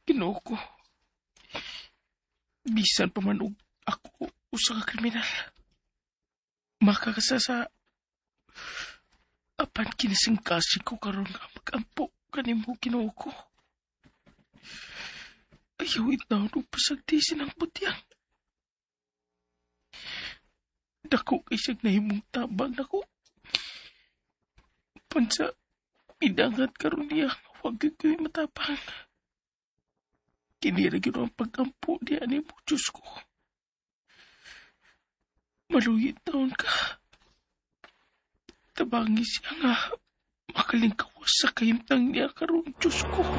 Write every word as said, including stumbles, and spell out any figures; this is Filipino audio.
Ginoo ko, bisan pa man og ako usa ka kriminal. Makakasa sa apan kinasingkasi ko karon nga magampo kanimo Ginoo ko. Ayaw itaw nung pasagtisin ang putyang. Dako kay siyang nahimong tabang nako. Pansa, idangat karon niya, huwag ko'y matapang. Kiniragin ang pagkampo niya ni mo, Diyos ko. Maluyit taon ka. Tabangi siya nga, makalingkawas sa kayimtang niya karon, Diyos ko.